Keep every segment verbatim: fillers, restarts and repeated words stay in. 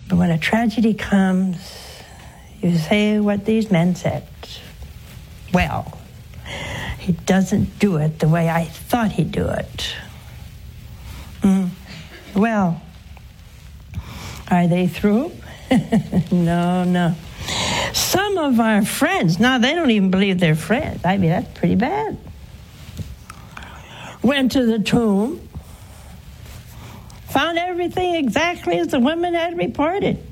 But when a tragedy comes, you say what these men said. Well, he doesn't do it the way I thought he'd do it. Mm. Well, are they through? No, no. Some of our friends, now they don't even believe they're friends. I mean, that's pretty bad. Went to the tomb, found everything exactly as the women had reported.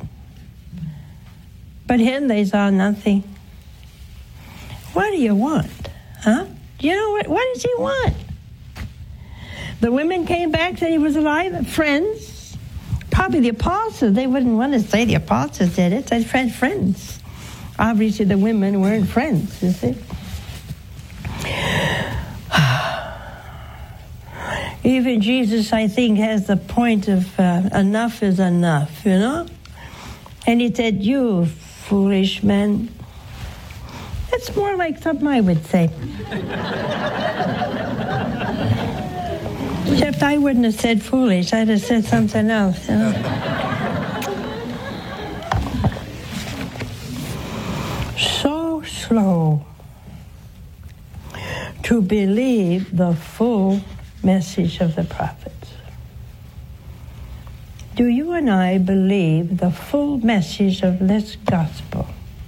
But him, they saw nothing. What do you want? Huh? Do you know what? What does he want? The women came back, said he was alive. Friends. Probably the apostles. They wouldn't want to say the apostles did it. They said friends. Obviously, the women weren't friends, you see. Even Jesus, I think, has the point of uh, enough is enough, you know? And he said, you foolish men. That's more like something I would say. Except I wouldn't have said foolish. I'd have said something else, you know? So slow to believe the full message of the prophets. Do you and I believe the full message of this gospel?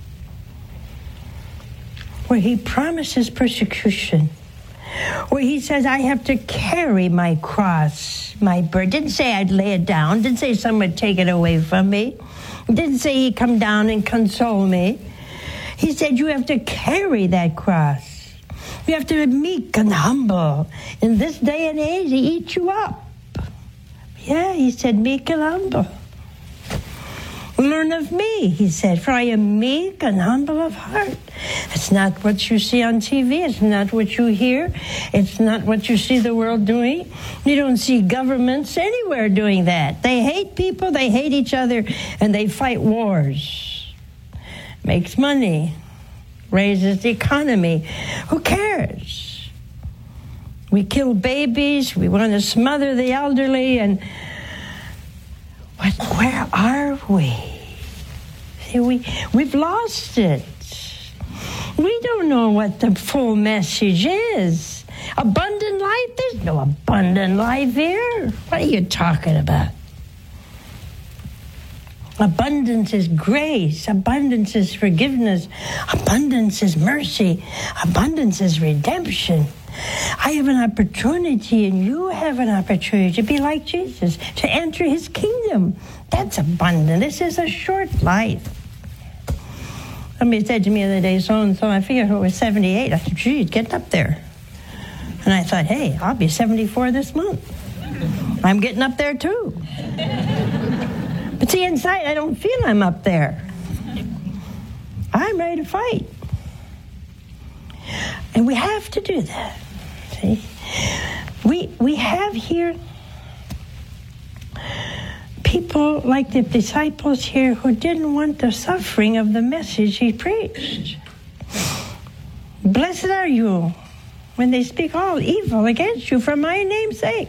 Where he promises persecution. Where he says, I have to carry my cross, my burden. Didn't say I'd lay it down. Didn't say someone would take it away from me. Didn't say he'd come down and console me. He said, you have to carry that cross. You have to be meek and humble. In this day and age, he eats you up. Yeah, he said, meek and humble. Learn of me, he said, for I am meek and humble of heart. It's not what you see on T V. It's not what you hear. It's not what you see the world doing. You don't see governments anywhere doing that. They hate people, they hate each other, and they fight wars. Makes money. Raises the economy. Who cares? We kill babies. We want to smother the elderly. And what, where are we? See, we, we've lost it. We don't know what the full message is. Abundant life? There's no abundant life here. What are you talking about? Abundance is grace. Abundance is forgiveness. Abundance is mercy. Abundance is redemption. I have an opportunity, and you have an opportunity to be like Jesus, to enter his kingdom. That's abundant. This is a short life. Somebody said to me the other day, so-and-so, I figured it was seventy-eight. I said, gee, it's getting up there. And I thought, hey, I'll be seventy-four this month. I'm getting up there, too. But see, inside, I don't feel I'm up there. I'm ready to fight. And we have to do that. See? We, we have here people like the disciples here who didn't want the suffering of the message he preached. Blessed are you when they speak all evil against you for my name's sake.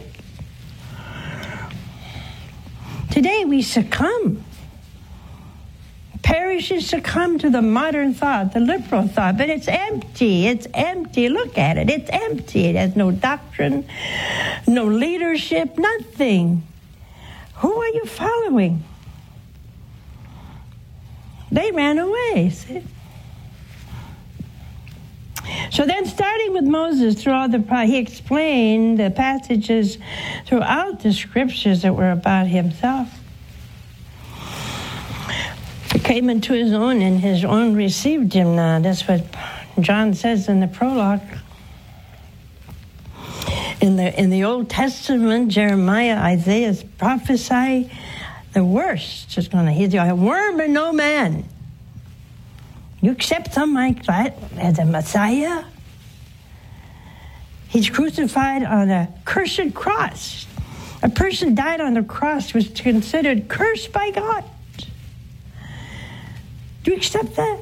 Today we succumb. Parishes succumb to the modern thought, the liberal thought, but it's empty. It's empty. Look at it. It's empty. It has no doctrine, no leadership, nothing. Who are you following? They ran away, see? So then, starting with Moses throughout the, he explained the passages throughout the scriptures that were about himself. He came into his own, and his own received him not. That's what John says in the prologue. In the in the Old Testament, Jeremiah, Isaiah prophesy the worst is going to. He's a worm and no man. You accept someone like that as a Messiah? He's crucified on a cursed cross. A person died on the cross was considered cursed by God. Do you accept that?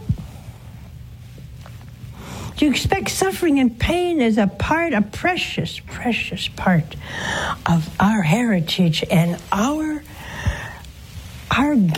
Do you expect suffering and pain as a part, a precious, precious part of our heritage and our, our